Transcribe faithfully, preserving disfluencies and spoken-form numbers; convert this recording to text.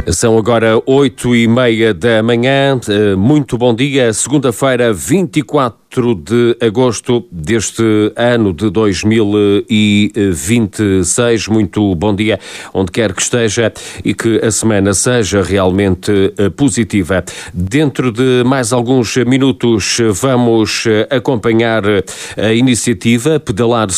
São agora oito e meia da manhã. Muito bom dia. Segunda-feira, vinte e quatro de agosto deste ano de dois mil e vinte e seis. Muito bom dia, onde quer que esteja, e que a semana seja realmente positiva. Dentro de mais alguns minutos vamos acompanhar a iniciativa Pedalar